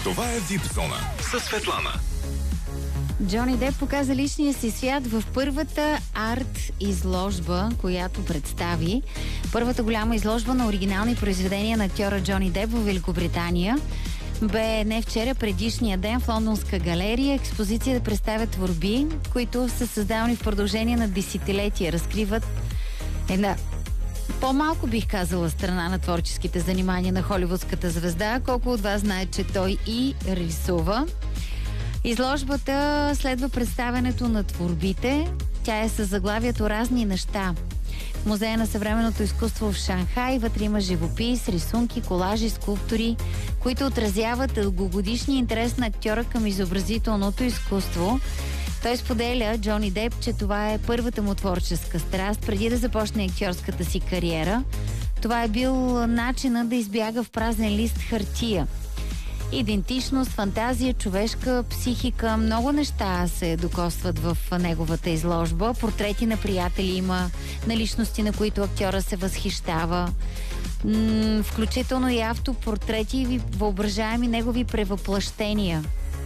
Това е VIP Зона със Светлана. Джони Деп показа личния си свят в първата арт-изложба, която представи. Първата голяма изложба на оригинални произведения на актьора Джони Деп в Великобритания бе не вчера, предишния ден в Лондонска галерия. Експозиция да представя творби, които са създавани в продължение на десетилетия. Разкриват една по-малко, бих казала, страна на творческите занимания на холивудската звезда. Колко от вас знаят, че той и рисува. Изложбата следва представянето на творбите. Тя е с заглавието "Разни неща". В Музея на съвременното изкуство в Шанхай вътре има живопис, рисунки, колажи, скулптури, които отразяват дългогодишния интерес на актьора към изобразителното изкуство. Той споделя, Джони Деп, че това е първата му творческа страст преди да започне актьорската си кариера. Това е бил начинът да избяга в празен лист хартия. Идентичност, фантазия, човешка психика, много неща се докосват в неговата изложба. Портрети на приятели има, на личности, на които актьора се възхищава. Включително и автопортрети и въображаеми негови превъплъщения.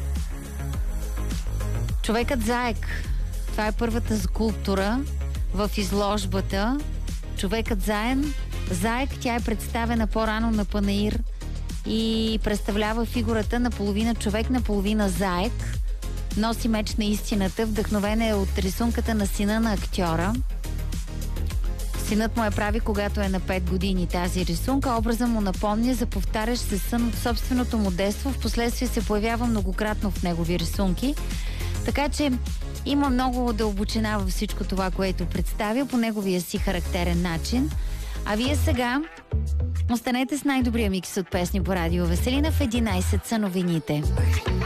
Човекът заек. Това е първата скулптура в изложбата. Човекът заек, тя е представена по-рано на панаир и представлява фигурата на половина човек, на половина заек. Носи меч на истината, вдъхновена е от рисунката на сина на актьора. Синът му я прави, когато е на 5 години тази рисунка. Образът му напомня за повтарящ се сън от собственото му детство. Впоследствие се появява многократно в негови рисунки. Така че има много дълбочина във всичко това, което представя по неговия си характерен начин. А вие сега останете с най-добрия микс от песни по радио Веселина. В 11 са новините.